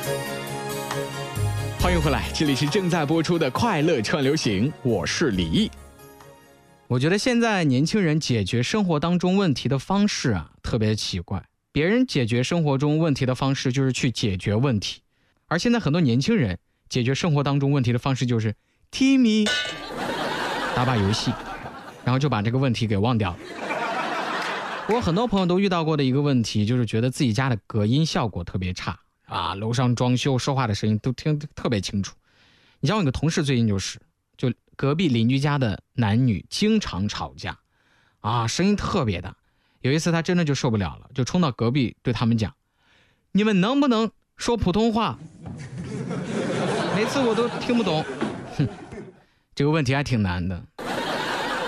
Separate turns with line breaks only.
欢迎回来，这里是正在播出的快乐串流行，我是李毅。我觉得现在年轻人解决生活当中问题的方式啊，特别奇怪。别人解决生活中问题的方式就是去解决问题，而现在很多年轻人解决生活当中问题的方式就是踢咪，打把游戏，然后就把这个问题给忘掉了。我很多朋友都遇到过的一个问题，就是觉得自己家的隔音效果特别差啊，楼上装修说话的声音都听得特别清楚。你像我有个同事最近就隔壁邻居家的男女经常吵架啊，声音特别大。有一次他真的就受不了了，就冲到隔壁对他们讲：你们能不能说普通话？每次我都听不懂。这个问题还挺难的，